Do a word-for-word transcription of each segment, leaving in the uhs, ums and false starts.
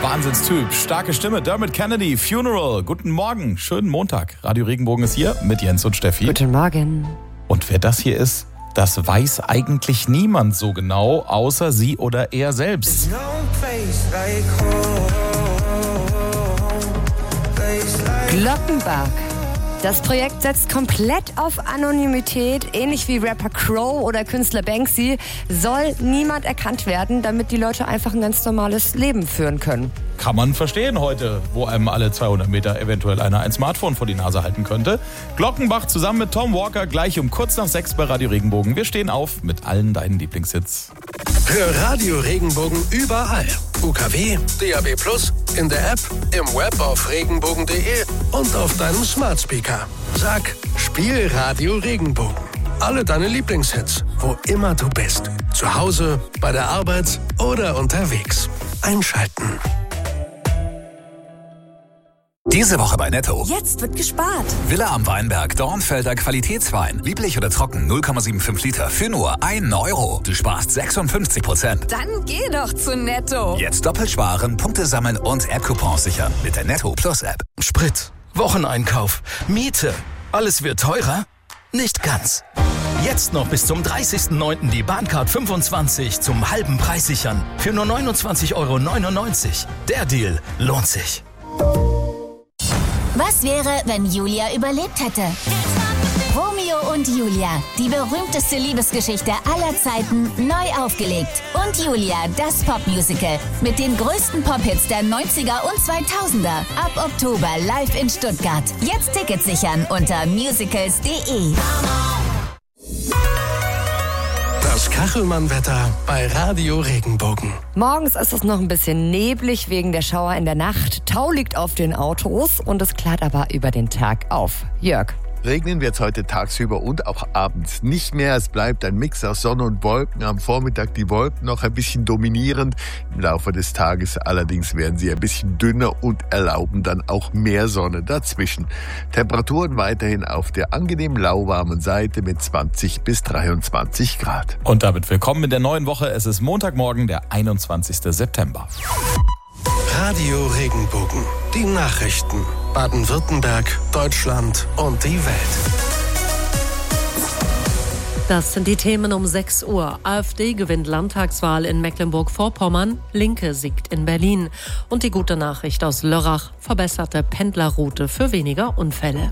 Wahnsinnstyp, starke Stimme, Dermot Kennedy, Funeral. Guten Morgen, schönen Montag. Radio Regenbogen ist hier mit Jens und Steffi. Guten Morgen. Und wer das hier ist, das weiß eigentlich niemand so genau, außer sie oder er selbst. Glockenbach. Das Projekt setzt komplett auf Anonymität, ähnlich wie Rapper Crow oder Künstler Banksy, soll niemand erkannt werden, damit die Leute einfach ein ganz normales Leben führen können. Kann man verstehen heute, wo einem alle zweihundert Meter eventuell einer ein Smartphone vor die Nase halten könnte. Glockenbach zusammen mit Tom Walker gleich um kurz nach sechs bei Radio Regenbogen. Wir stehen auf mit allen deinen Lieblingshits. Hör Radio Regenbogen überall. U K W, D A B plus, in der App, im Web auf regenbogen punkt de und auf deinem Smart Speaker. Sag, spiel Radio Regenbogen. Alle deine Lieblingshits, wo immer du bist. Zu Hause, bei der Arbeit oder unterwegs. Einschalten. Diese Woche bei Netto. Jetzt wird gespart. Villa am Weinberg, Dornfelder Qualitätswein. Lieblich oder trocken, null Komma fünfundsiebzig Liter für nur einen Euro. Du sparst sechsundfünfzig Prozent. Dann geh doch zu Netto. Jetzt doppelt sparen, Punkte sammeln und App-Coupons sichern mit der Netto Plus App. Sprit, Wocheneinkauf, Miete. Alles wird teurer? Nicht ganz. Jetzt noch bis zum dreißigsten neunten die Bahncard fünfundzwanzig zum halben Preis sichern. Für nur neunundzwanzig Euro neunundneunzig. Der Deal lohnt sich. Was wäre, wenn Julia überlebt hätte? Romeo und Julia, die berühmteste Liebesgeschichte aller Zeiten, neu aufgelegt. Und Julia, das Popmusical mit den größten Pop-Hits der neunziger und zweitausender. Ab Oktober live in Stuttgart. Jetzt Tickets sichern unter musicals punkt de. Das Kachelmann-Wetter bei Radio Regenbogen. Morgens ist es noch ein bisschen neblig wegen der Schauer in der Nacht. Tau liegt auf den Autos und es klart aber über den Tag auf. Jörg. Regnen wird es heute tagsüber und auch abends nicht mehr. Es bleibt ein Mix aus Sonne und Wolken. Am Vormittag die Wolken noch ein bisschen dominierend. Im Laufe des Tages allerdings werden sie ein bisschen dünner und erlauben dann auch mehr Sonne dazwischen. Temperaturen weiterhin auf der angenehm lauwarmen Seite mit zwanzig bis dreiundzwanzig Grad. Und damit willkommen in der neuen Woche. Es ist Montagmorgen, der einundzwanzigsten September. Radio Regenbogen. Die Nachrichten. Baden-Württemberg, Deutschland und die Welt. Das sind die Themen um sechs Uhr. AfD gewinnt Landtagswahl in Mecklenburg-Vorpommern. Linke siegt in Berlin. Und die gute Nachricht aus Lörrach. Verbesserte Pendlerroute für weniger Unfälle.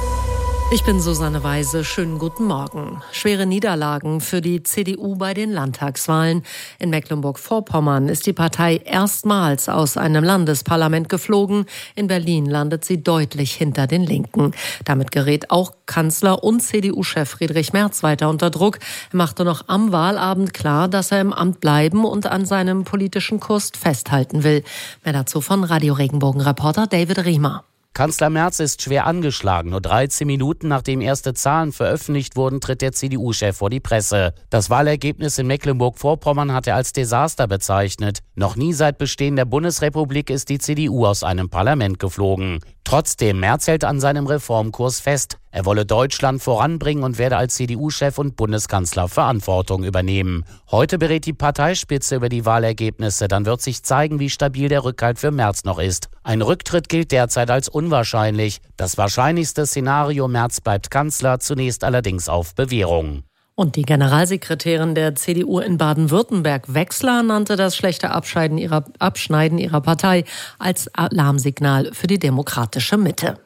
Ich bin Susanne Weise. Schönen guten Morgen. Schwere Niederlagen für die C D U bei den Landtagswahlen. In Mecklenburg-Vorpommern ist die Partei erstmals aus einem Landesparlament geflogen. In Berlin landet sie deutlich hinter den Linken. Damit gerät auch Kanzler und C D U-Chef Friedrich Merz weiter unter Druck. Er machte noch am Wahlabend klar, dass er im Amt bleiben und an seinem politischen Kurs festhalten will. Mehr dazu von Radio Regenbogen-Reporter David Riemer. Kanzler Merz ist schwer angeschlagen. Nur dreizehn Minuten nachdem erste Zahlen veröffentlicht wurden, tritt der C D U-Chef vor die Presse. Das Wahlergebnis in Mecklenburg-Vorpommern hat er als Desaster bezeichnet. Noch nie seit Bestehen der Bundesrepublik ist die C D U aus einem Parlament geflogen. Trotzdem, Merz hält an seinem Reformkurs fest. Er wolle Deutschland voranbringen und werde als C D U-Chef und Bundeskanzler Verantwortung übernehmen. Heute berät die Parteispitze über die Wahlergebnisse. Dann wird sich zeigen, wie stabil der Rückhalt für Merz noch ist. Ein Rücktritt gilt derzeit als unwahrscheinlich. Das wahrscheinlichste Szenario: Merz bleibt Kanzler, zunächst allerdings auf Bewährung. Und die Generalsekretärin der C D U in Baden-Württemberg, Wechsler, nannte das schlechte Abscheiden ihrer, Abschneiden ihrer Partei als Alarmsignal für die demokratische Mitte.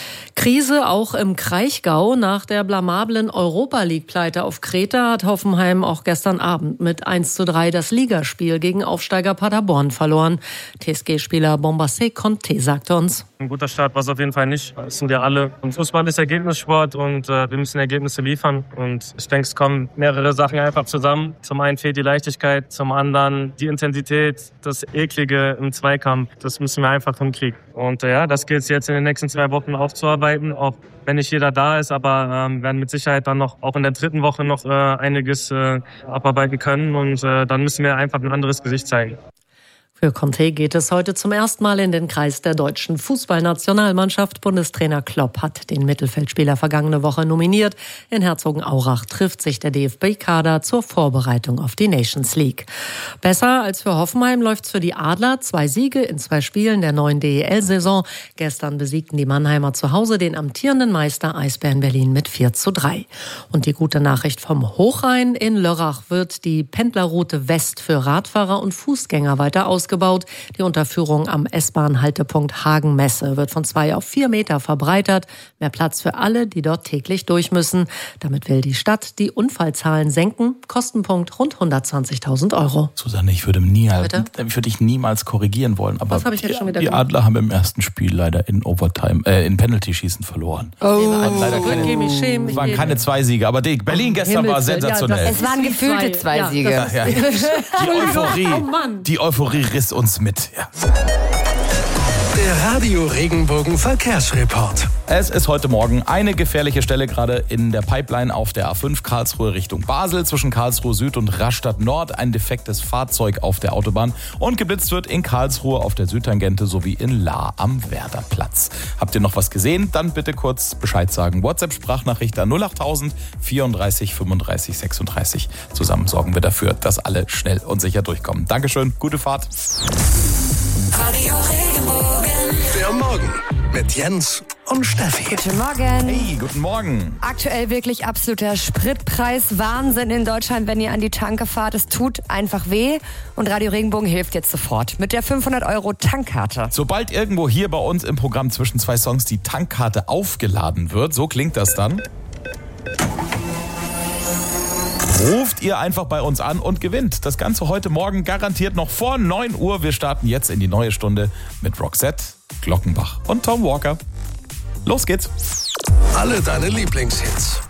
Krise auch im Kraichgau. Nach der blamablen Europa-League-Pleite auf Kreta hat Hoffenheim auch gestern Abend mit eins zu drei das Ligaspiel gegen Aufsteiger Paderborn verloren. T S G-Spieler Bombassé Conte sagte uns: Ein guter Start war es auf jeden Fall nicht. Das sind ja alle. Und Fußball ist Ergebnissport und äh, wir müssen Ergebnisse liefern. Und ich denke, es kommen mehrere Sachen einfach zusammen. Zum einen fehlt die Leichtigkeit, zum anderen die Intensität, das Eklige im Zweikampf. Das müssen wir einfach hinkriegen. Und äh, ja, das gilt es jetzt in den nächsten zwei Wochen aufzuarbeiten. Auch wenn nicht jeder da ist, aber ähm, werden mit Sicherheit dann noch auch in der dritten Woche noch äh, einiges äh, abarbeiten können und äh, dann müssen wir einfach ein anderes Gesicht zeigen. Für Conte geht es heute zum ersten Mal in den Kreis der deutschen Fußballnationalmannschaft. Bundestrainer Klopp hat den Mittelfeldspieler vergangene Woche nominiert. In Herzogenaurach trifft sich der D F B-Kader zur Vorbereitung auf die Nations League. Besser als für Hoffenheim läuft's für die Adler. Zwei Siege in zwei Spielen der neuen D E L-Saison. Gestern besiegten die Mannheimer zu Hause den amtierenden Meister Eisbären Berlin mit vier zu drei. Und die gute Nachricht vom Hochrhein: In Lörrach wird die Pendlerroute West für Radfahrer und Fußgänger weiter ausgebaut. Gebaut. Die Unterführung am S-Bahn-Haltepunkt Hagen-Messe wird von zwei auf vier Meter verbreitert. Mehr Platz für alle, die dort täglich durch müssen. Damit will die Stadt die Unfallzahlen senken. Kostenpunkt rund hundertzwanzigtausend Euro. Susanne, ich würde, nie, ich würde dich niemals korrigieren wollen. Aber Was habe ich jetzt schon wieder die gemacht? Adler haben im ersten Spiel leider in Overtime, äh, in Penalty-Schießen verloren. Oh, leider keine, mich schämen, es waren keine zwei Siege, aber die Berlin gestern war sensationell. Es waren gefühlte zwei, ja, Siege. das- Ja, ja. Die Euphorie, Oh Mann. die Euphorie riss uns mit. Ja. Der Radio Regenbogen Verkehrsreport. Es ist heute Morgen eine gefährliche Stelle gerade in der Pipeline auf der A fünf Karlsruhe Richtung Basel zwischen Karlsruhe Süd und Rastatt Nord. Ein defektes Fahrzeug auf der Autobahn und geblitzt wird in Karlsruhe auf der Südtangente sowie in Lahr am Werderplatz. Habt ihr noch was gesehen? Dann bitte kurz Bescheid sagen. WhatsApp-Sprachnachricht an null achttausend vierunddreißig fünfunddreißig sechsunddreißig. Zusammen sorgen wir dafür, dass alle schnell und sicher durchkommen. Dankeschön, gute Fahrt. Radio Regenbogen. Der Morgen mit Jens und Steffi. Guten Morgen. Hey, guten Morgen. Aktuell wirklich absoluter Spritpreis-Wahnsinn in Deutschland, wenn ihr an die Tanke fahrt. Es tut einfach weh und Radio Regenbogen hilft jetzt sofort mit der fünfhundert Euro Tankkarte. Sobald irgendwo hier bei uns im Programm zwischen zwei Songs die Tankkarte aufgeladen wird, so klingt das dann, ruft ihr einfach bei uns an und gewinnt. Das Ganze heute Morgen garantiert noch vor neun Uhr. Wir starten jetzt in die neue Stunde mit Roxette, Glockenbach und Tom Walker. Los geht's. Alle deine Lieblingshits.